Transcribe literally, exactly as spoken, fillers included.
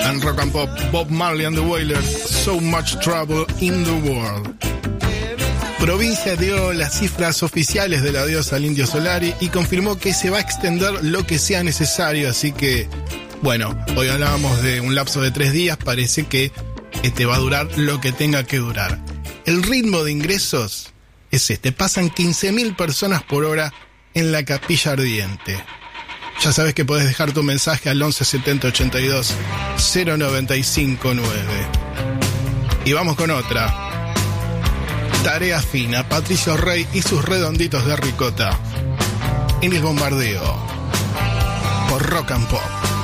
and Rock and Pop, Bob Marley and the Wailers, So Much Trouble in the World. Provincia dio las cifras oficiales del adiós al Indio Solari y confirmó que se va a extender lo que sea necesario, así que, bueno, hoy hablábamos de un lapso de tres días, parece que este va a durar lo que tenga que durar. El ritmo de ingresos es este, pasan quince mil personas por hora en la Capilla Ardiente. Ya sabes que podés dejar tu mensaje al once setenta ochenta y dos cero noventa y cinco nueve. Y vamos con otra. Tarea fina, Patricio Rey y sus redonditos de ricota en el bombardeo por Rock and Pop.